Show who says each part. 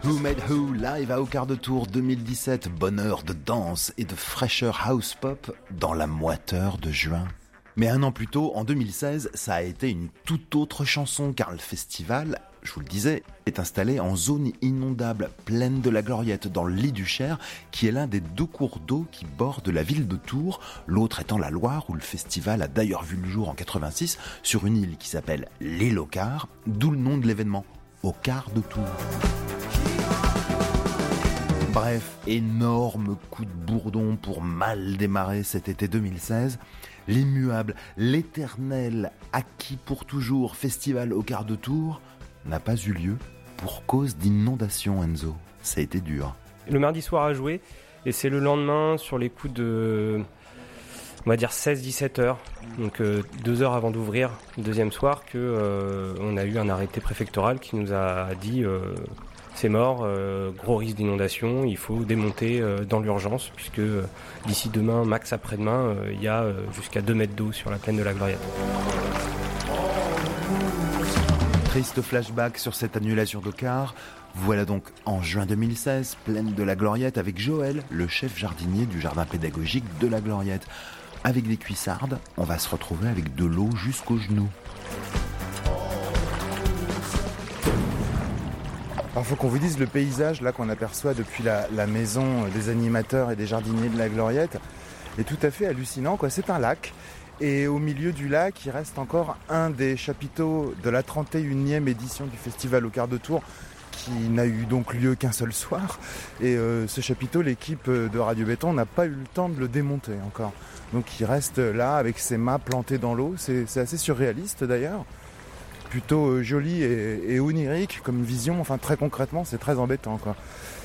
Speaker 1: Who Made Who live à Au Quart de Tour 2017, bonheur de danse et de fraîcheur house pop dans la moiteur de juin. Mais un an plus tôt, en 2016, ça a été une toute autre chanson car le festival, je vous le disais, est installé en zone inondable, plaine de la Gloriette, dans le lit du Cher, qui est l'un des deux cours d'eau qui bordent la ville de Tours, l'autre étant la Loire, où le festival a d'ailleurs vu le jour en 86, sur une île qui s'appelle l'île Au Quart, d'où le nom de l'événement, Au Quart de Tours. Bref, énorme coup de bourdon pour mal démarrer cet été 2016. L'immuable, l'éternel, acquis pour toujours festival Au Quart de Tours n'a pas eu lieu pour cause d'inondation, Enzo. Ça a été dur.
Speaker 2: Le mardi soir a joué et c'est le lendemain sur les coups de, on va dire 16-17 heures, donc 2 heures avant d'ouvrir le deuxième soir que on a eu un arrêté préfectoral qui nous a dit c'est mort, gros risque d'inondation, il faut démonter dans l'urgence puisque d'ici demain, max après-demain, il y a jusqu'à 2 mètres d'eau sur la plaine de la Gloriette.
Speaker 1: Triste flashback sur cette annulation d'Au Quart. Voilà donc en juin 2016, plaine de la Gloriette avec Joël, le chef jardinier du jardin pédagogique de la Gloriette. Avec des cuissardes, on va se retrouver avec de l'eau jusqu'aux genoux.
Speaker 3: Alors faut qu'on vous dise le paysage là qu'on aperçoit depuis la maison des animateurs et des jardiniers de la Gloriette est tout à fait hallucinant, quoi. C'est un lac et au milieu du lac il reste encore un des chapiteaux de la 31e édition du festival Au Quart de Tours qui n'a eu donc lieu qu'un seul soir et ce chapiteau, l'équipe de Radio Béton n'a pas eu le temps de le démonter encore, donc il reste là avec ses mâts plantés dans l'eau. C'est assez surréaliste d'ailleurs, plutôt joli et onirique comme vision. Enfin très concrètement c'est très embêtant, quoi.